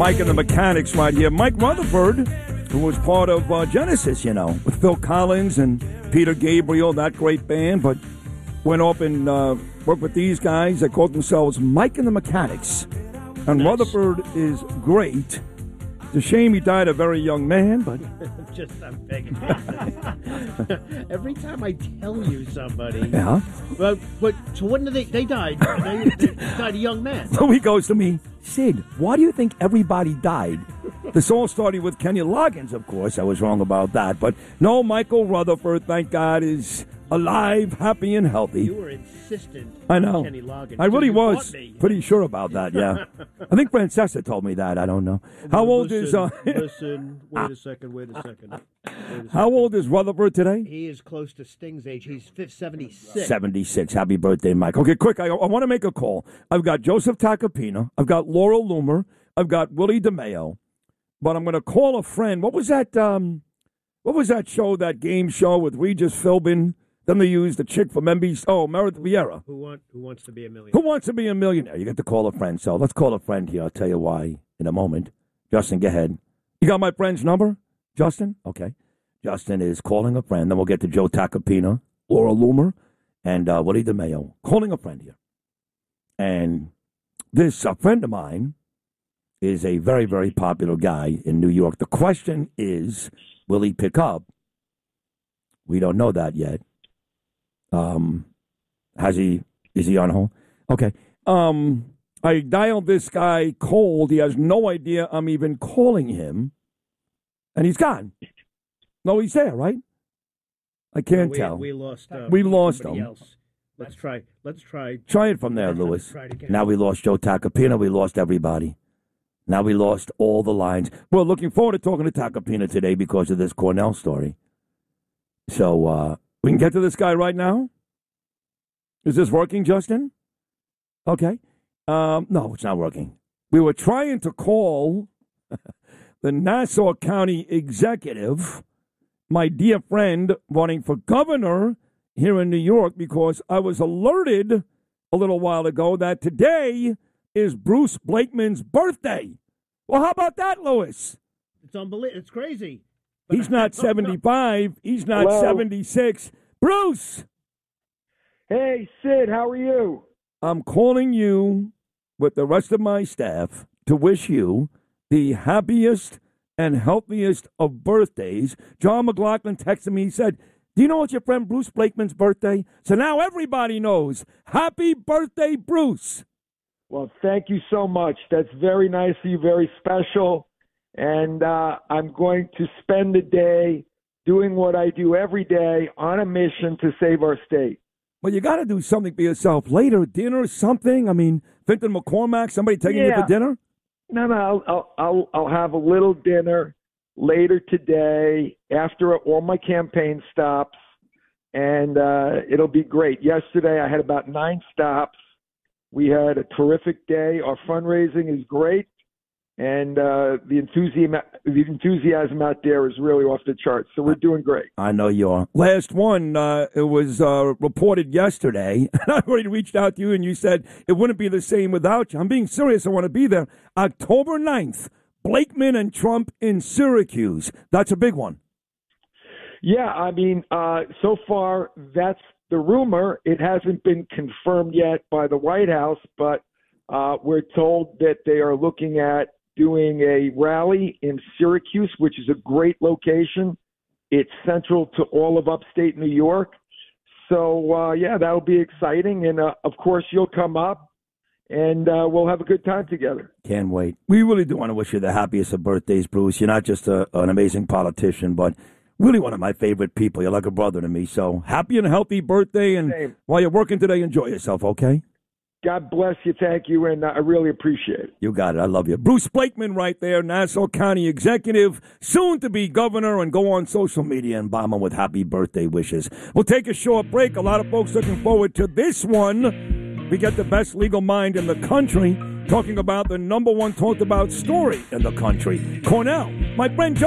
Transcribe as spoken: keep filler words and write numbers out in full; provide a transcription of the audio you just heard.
Mike and the Mechanics right here. Mike Rutherford, who was part of uh, Genesis, you know, with Phil Collins and Peter Gabriel, that great band, but went off and uh, worked with these guys that called themselves Mike and the Mechanics. And nice. Rutherford is great. It's a shame he died a very young man, but... Just I'm begging. Every time I tell you somebody... Yeah? But, but so when did they... They died. They, they died a young man. So he goes to me, Sid, why do you think everybody died? This all started with Kenny Loggins, of course. I was wrong about that. But no, Michael Rutherford, thank God, is alive, happy, and healthy. You were insistent I know. on Kenny Loggins. I really You was pretty sure about that, yeah. I think Francesca told me that. I don't know. How old listen, is... Uh, listen, wait a second, wait a second. Wait a second. How old is Rutherford today? He is close to Sting's age. He's seventy-six. seventy-six. Happy birthday, Mike. Okay, quick. I, I want to make a call. I've got Joseph Tacopina. I've got Laura Loomer. I've got Willie DeMeo. But I'm going to call a friend. What was that? Um, what was that show, that game show with Regis Philbin? Then they used the chick from N B C. Oh, Meredith Vieira. Who, want, who wants to be a millionaire? Who wants to be a millionaire? You get to call a friend. So let's call a friend here. I'll tell you why in a moment. Justin, go ahead. You got my friend's number? Justin? Okay. Justin is calling a friend. Then we'll get to Joe Tacopina, Laura Loomer, and uh, Willie DeMeo. Calling a friend here. And this a friend of mine is a very, very popular guy in New York. The question is, will he pick up? We don't know that yet. Um, has he, is he on hold? Okay. Um, I dialed this guy cold. He has no idea I'm even calling him. And he's gone. No, he's there, right? I can't we, tell. We lost uh, We lost him. Else. Let's try. Let's try. Try it from there, Lewis. Now we lost Joe Tacopina. We lost everybody. Now we lost all the lines. We're looking forward to talking to Tacopina today because of this Cornell story. So, uh, we can get to this guy right now? Is this working, Justin? Okay. Um, no, it's not working. We were trying to call the Nassau County executive, my dear friend running for governor here in New York, because I was alerted a little while ago that today is Bruce Blakeman's birthday. Well, how about that, Lewis? It's unbelievable. It's crazy. He's not seventy-five. He's not Hello. seventy-six. Bruce! Hey, Sid, how are you? I'm calling you with the rest of my staff to wish you the happiest and healthiest of birthdays. John McLaughlin texted me. He said, do you know it's your friend Bruce Blakeman's birthday? So now everybody knows. Happy birthday, Bruce. Well, thank you so much. That's very nice of you, very special. And uh, I'm going to spend the day doing what I do every day on a mission to save our state. Well, you got to do something for yourself later, dinner or something. I mean, Finton McCormack, somebody taking yeah. you for dinner? No, no, I'll, I'll, I'll, I'll have a little dinner later today after all my campaign stops, and uh, it'll be great. Yesterday I had about nine stops. We had a terrific day. Our fundraising is great. And uh, the enthusiasm, the enthusiasm out there is really off the charts. So we're doing great. I know you are. Last one, uh, it was uh, reported yesterday. I already reached out to you, and you said it wouldn't be the same without you. I'm being serious. I want to be there. October ninth, Blakeman and Trump in Syracuse. That's a big one. Yeah, I mean, uh, so far that's the rumor. It hasn't been confirmed yet by the White House, but uh, we're told that they are looking at doing a rally in Syracuse, which is a great location. It's central to all of upstate New York. So, uh, yeah, that'll be exciting. And, uh, of course, you'll come up, and uh, we'll have a good time together. Can't wait. We really do want to wish you the happiest of birthdays, Bruce. You're not just a, an amazing politician, but really one of my favorite people. You're like a brother to me. So happy and healthy birthday. And Same. While you're working today, enjoy yourself, okay? God bless you. Thank you. And I really appreciate it. You got it. I love you. Bruce Blakeman right there, Nassau County executive, soon to be governor, and go on social media and bomb him with happy birthday wishes. We'll take a short break. A lot of folks looking forward to this one. We get the best legal mind in the country talking about the number one talked about story in the country. Cornell, my friend Joe.